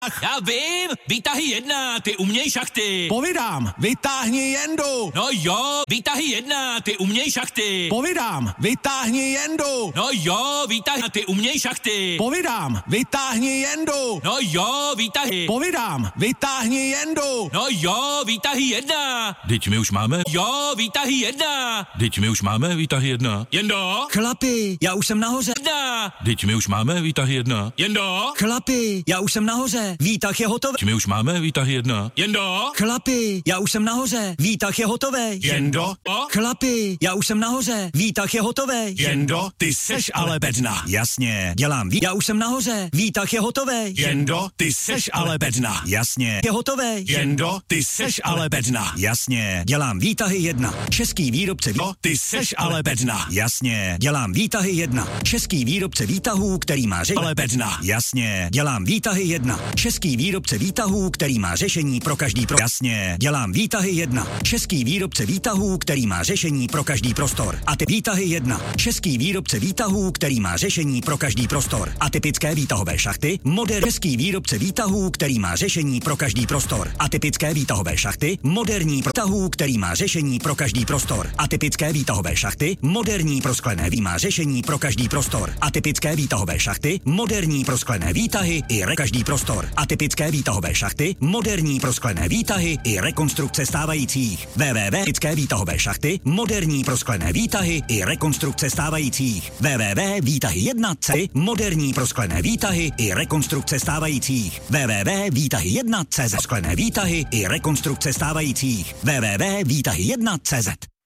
Já vím, výtahy 1, ty uměj šachty. Povídám, vytáhni jendu. No jo, výtahy 1, ty uměj šachty. Povídám, vytáhni jendu. No jo, výtahy, ty uměj šachty. Povídám, vytáhni jendu. No jo, výtahy. Povídám, vytáhni jendu. No jo, výtahy 1. Teď my už máme. Jo, výtahy 1. Teď my už máme výtahy 1. Jendo? Chlapi, já už jsem nahoře. 1. Teď my už máme výtahy 1. Jendo? Chlapi, já už jsem nahoře. Výtah je hotový. My už máme výtahy 1. Jendo? Chlapi, já už jsem nahoře. Výtah je hotový. Jendo? Chlapi, já už jsem nahoře. Výtah je hotový. Jendo, ty seš ale bedna. Jasně, dělám já už jsem nahoře. Výtah je hotový. Jendo, ty seš ale bedna. Jasně, je hotový. Jendo, ty seš ale bedna. Jasně, dělám výtahy 1. Český výrobce ty seš ale bedna. Jasně, dělám výtahy 1. Český výrobce výtahů, který má ale bedna. Jasně, dělám výtahy 1. Český výrobce výtahů, který má řešení pro každý Jasně, dělám výtahy 1. Český výrobce výtahů, který má řešení pro každý prostor. A ty výtahy 1. Český výrobce výtahů, který má řešení pro každý prostor. Atypické výtahové šachty. Český výrobce výtahů, který má řešení pro každý prostor. Atypické výtahové šachty. Moderní výtahů, který má řešení pro každý prostor. Atypické výtahové šachty. Moderní prosklené má řešení pro každý prostor. Atypické výtahové šachty. Moderní prosklené výtahy i každý prostor. Atypické výtahové šachty, moderní prosklené výtahy i rekonstrukce stávajících. Atypické výtahové šachty, moderní prosklené výtahy i rekonstrukce stávajících. Výtahy 1C, moderní prosklené výtahy i rekonstrukce stávajících. Výtahy 1CZ, prosklené výtahy i rekonstrukce stávajících. Výtahy 1CZ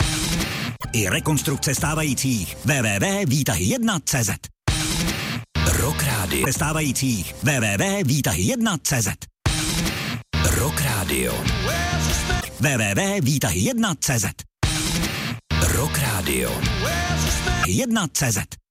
i rekonstrukce stávajících. Výtahy 1CZ. Rock Radio. Stávajících. www.výtahy1.cz. Rock Radio. www.výtahy1.cz. Rock Radio. 1.cz.